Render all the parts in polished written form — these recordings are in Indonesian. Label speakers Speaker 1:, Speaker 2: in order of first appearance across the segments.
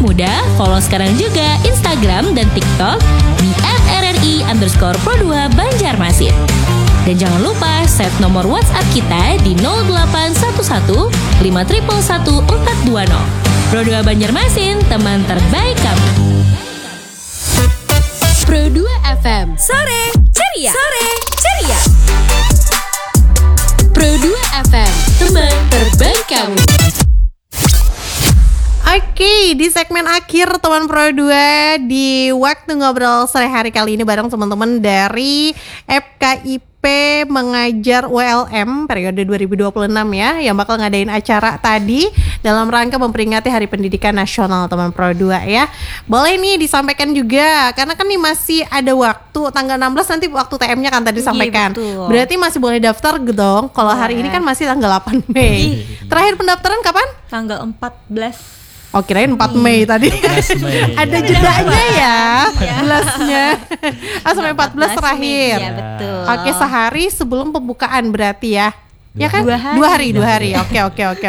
Speaker 1: muda, follow sekarang juga Instagram dan TikTok di @RRI_Pro2 Banjarmasin. Dan jangan lupa save nomor WhatsApp kita di 0811 511 420. Pro2 Banjarmasin, teman terbaik kamu.
Speaker 2: Pro2 FM, sore ceria. Sore ceria. Pro2 FM, teman terbaik kamu.
Speaker 3: Oke, di segmen akhir teman Pro2 di waktu ngobrol sore hari kali ini bareng teman-teman dari FKIP Mengajar ULM periode 2026 ya, yang bakal ngadain acara tadi dalam rangka memperingati Hari Pendidikan Nasional teman Pro2 ya. Boleh nih disampaikan juga, karena kan nih masih ada waktu tanggal 16 nanti waktu TM-nya kan tadi disampaikan. Berarti masih boleh daftar dong. Kalau hari ini kan masih tanggal 8 Mei. Terakhir pendaftaran kapan?
Speaker 4: Tanggal 14.
Speaker 3: Oh, kirain 4 Mei tadi. Ada jedanya ya. Belasnya. Sampai 14 terakhir.
Speaker 4: Iya, betul.
Speaker 3: Oke, sehari sebelum pembukaan berarti ya. Ya kan?
Speaker 4: 2
Speaker 3: hari. Oke.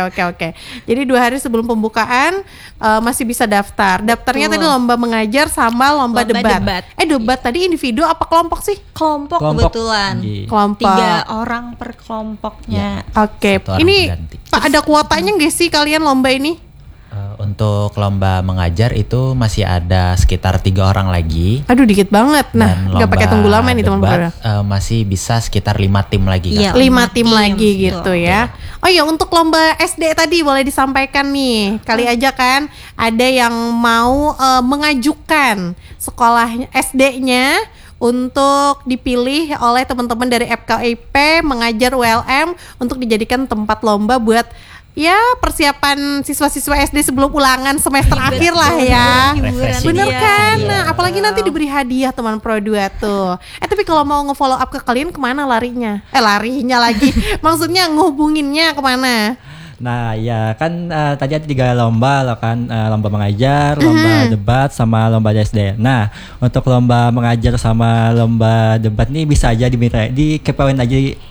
Speaker 3: Jadi 2 hari sebelum pembukaan masih bisa daftar. Daftarnya tadi lomba mengajar sama lomba debat. Debat tadi individu apa kelompok sih?
Speaker 4: Kelompok kebetulan.
Speaker 3: Kelompok.
Speaker 4: 3 orang per kelompoknya.
Speaker 3: Oke. Ini Pak, ada kuotanya nggak sih kalian lomba ini?
Speaker 5: Untuk lomba mengajar itu masih ada sekitar 3 orang lagi.
Speaker 3: Aduh, dikit banget. Nah, nggak pakai tunggu lama nih teman-teman.
Speaker 5: Masih bisa sekitar 5 tim lagi.
Speaker 3: Iya, 5 tim lagi gitu ya. Oh ya, untuk lomba SD tadi boleh disampaikan nih. Kali aja kan ada yang mau mengajukan sekolah SD-nya untuk dipilih oleh teman-teman dari FKIP Mengajar ULM untuk dijadikan tempat lomba buat ya persiapan siswa-siswa SD sebelum ulangan semester akhir lah ya. Bener kan? Nah, apalagi nanti diberi hadiah teman Pro2 tuh. Tapi kalau mau nge-follow up ke kalian kemana larinya? Larinya lagi. Maksudnya ngehubunginnya kemana?
Speaker 6: Nah ya kan tadi ada 3 lomba loh kan, lomba mengajar, lomba debat sama lomba SD. Nah untuk lomba mengajar sama lomba debat nih bisa aja dikepoin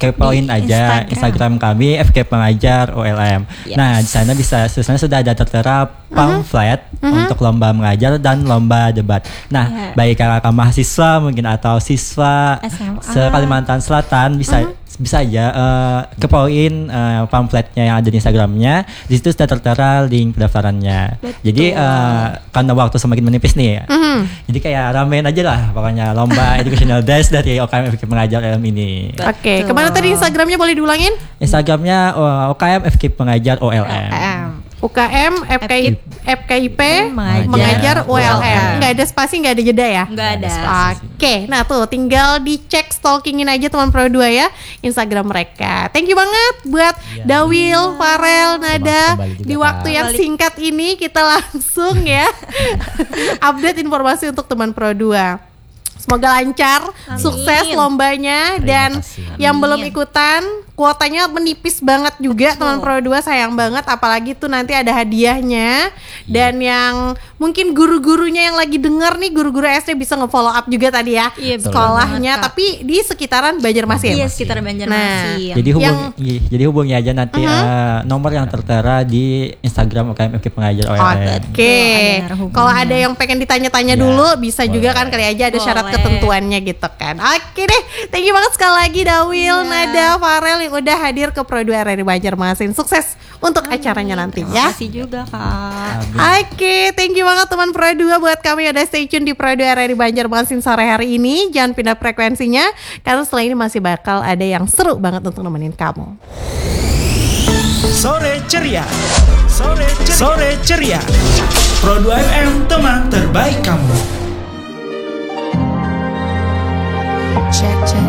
Speaker 6: aja Instagram kami FK Mengajar ULM. Nah di sana sudah ada tertera pamflet untuk lomba mengajar dan lomba debat. Nah baik kakak mahasiswa mungkin atau siswa se-Kalimantan Selatan bisa aja kepoin pamfletnya yang ada di Instagramnya. Di situ sudah tertera link pendaftarannya. Jadi karena waktu semakin menipis nih, jadi kayak ramein aja lah pokoknya lomba educational days dari UKM FK Mengajar ULM ini.
Speaker 3: Oke, kemana tadi Instagramnya boleh diulangin?
Speaker 6: Instagramnya UKM FK Mengajar ULM.
Speaker 3: UKM FKIP Mengajar ULM. Nggak ada spasi, nggak ada jeda ya?
Speaker 4: Nggak ada.
Speaker 3: Oke, nah tuh tinggal dicek, stalkingin aja teman Pro2 ya Instagram mereka. Thank you banget buat Dawil, Farel, Nada. Di waktu yang singkat ini kita langsung ya update informasi untuk teman Pro2. Semoga lancar, sukses lombanya. Dan yang belum ikutan, kuotanya menipis banget juga teman Pro2, sayang banget. Apalagi tuh nanti ada hadiahnya. Dan yang mungkin guru-gurunya yang lagi denger nih, guru-guru SD bisa nge-follow up juga tadi ya sekolahnya, tapi di sekitaran Banjarmasin.
Speaker 4: Iya, sekitar Banjarmasin.
Speaker 6: Jadi hubungi aja nanti nomor yang tertera di Instagram UKM FK Mengajar ULM.
Speaker 3: Oke. Kalau ada yang pengen ditanya-tanya dulu bisa juga kan, kali aja ada syarat ketentuannya gitu kan. Oke deh, thank you banget sekali lagi Dawil, Nada, Farel yang udah hadir ke Pro2 RRI Banjarmasin. Sukses untuk acaranya nanti ya.
Speaker 4: Terima kasih juga Kak.
Speaker 3: Oke, thank you banget teman Pro2 buat kami udah stay tune di Pro2 RRI Banjarmasin sore hari ini. Jangan pindah frekuensinya karena setelah ini masih bakal ada yang seru banget untuk nemenin kamu.
Speaker 7: Sore ceria. Sore ceria. Pro2 FM, teman terbaik kamu.
Speaker 2: Check.